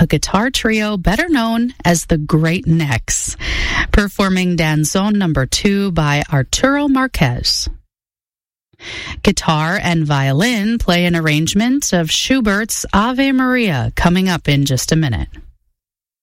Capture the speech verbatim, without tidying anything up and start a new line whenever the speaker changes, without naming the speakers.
guitar trio better known as the Great Necks, performing Danzón number two by Arturo Marquez. Guitar and violin play an arrangement of Schubert's Ave Maria, coming up in just a minute.